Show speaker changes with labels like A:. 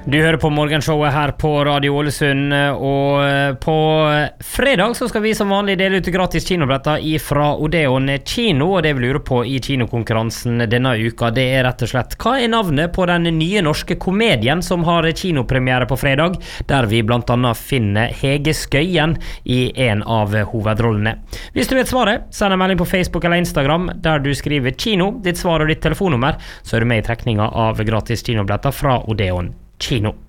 A: Du hører på morgenshowet her på Radio Ålesund, og på fredag så skal vi som vanlig dele ut gratis kinobilletter fra Odeon Kino, og det vi lurer på i kinokonkurransen denne uka, det er rett og slett hva er navnet på den nye norske komedien som har kinopremiere på fredag, der vi blant annet finner Hege Skøyen i en av hovedrollene. Hvis du vet svaret, send en melding på Facebook eller Instagram der du skriver kino, ditt svar og ditt telefonnummer, så er du med i trekninga av gratis kinobilletter fra Odeon Kino.